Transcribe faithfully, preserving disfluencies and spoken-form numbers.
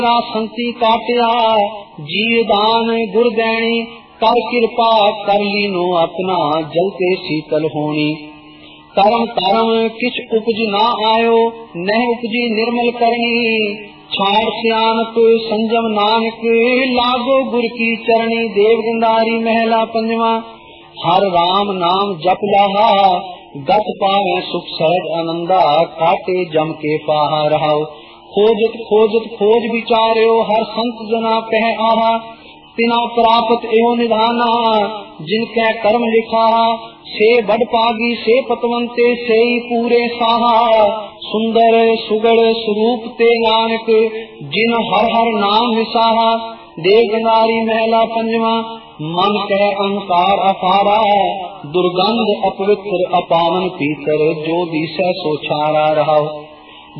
संति काटिया जीव दान गुर दैनी कर कृपा कर लीनो अपना जलते शीतल होनी। करम करम किछ उपज ना आयो नह उपजी निर्मल करनी। छाड़ सियानत संजम नानक लागो गुर की चरणी। देव गंधारी महला पंजवा। हर राम नाम जप लाहा गत पावे सुख सहज आनंदा। काटे जम के पाहा रहाओ खोजत खोजत खोज विचार्यो हर संत जना कह आहा। तिना प्राप्त एवं निधाना जिनके कर्म लिखा। से बड़ पागी से पतवंते से पूरे साहा। सुंदर सुगड़ स्वरूप ते नानक जिन हर हर नाम विसाहा। देव गंधारी महला पंजवा। मन कह अहंकार अपारा दुर्गंध अपवित्र अपावन पीतर जो दिशा सो छारा रहा।